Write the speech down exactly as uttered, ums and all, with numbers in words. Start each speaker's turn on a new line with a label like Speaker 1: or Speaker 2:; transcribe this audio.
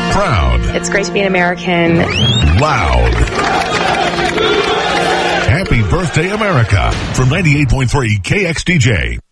Speaker 1: Proud.
Speaker 2: It's great to be an American.
Speaker 1: Loud. Happy birthday, America. From ninety-eight point three K X D J.